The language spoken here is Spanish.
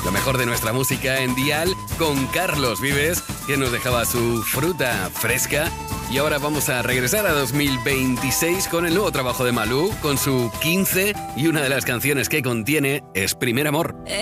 Lo mejor de nuestra música en Dial con Carlos Vives, que nos dejaba su fruta fresca. Y ahora vamos a regresar a 2026 con el nuevo trabajo de Malú, con su 15, y una de las canciones que contiene es Primer Amor.